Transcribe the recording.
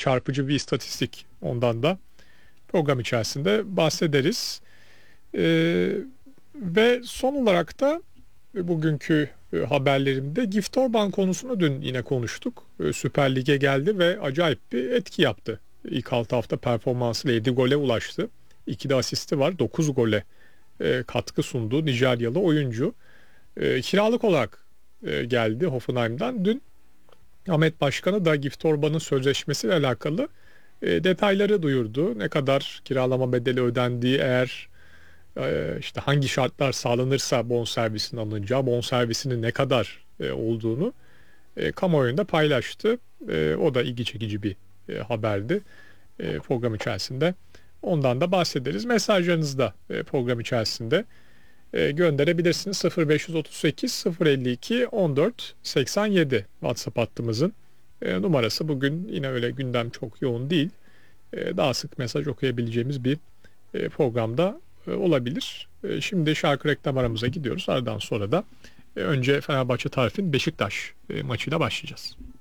çarpıcı bir istatistik, ondan da program içerisinde bahsederiz. Ve son olarak da bugünkü haberlerimde Gift Orban konusunu dün yine konuştuk. Süper Lig'e geldi ve acayip bir etki yaptı. İlk 6 hafta performansıyla 7 gole ulaştı. 2 de asisti var. 9 gole katkı sundu Nijeryalı oyuncu. Kiralık olarak geldi Hoffenheim'dan. Dün Ahmet Başkanı da Gift Orban'ın sözleşmesiyle alakalı detayları duyurdu. Ne kadar kiralama bedeli ödendiği, eğer işte hangi şartlar sağlanırsa bonservisinin alınacağı, bonservisinin ne kadar olduğunu kamuoyunda paylaştı. O da ilgi çekici bir haberdi program içerisinde. Ondan da bahsederiz. Mesajlarınızı da program içerisinde gönderebilirsiniz. 0538 052 14 87 WhatsApp hattımızın numarası. Bugün yine öyle gündem çok yoğun değil. Daha sık mesaj okuyabileceğimiz bir programda olabilir. Şimdi şarkı reklam aramıza gidiyoruz. Aradan sonra da önce Fenerbahçe Tarif'in Beşiktaş maçıyla başlayacağız.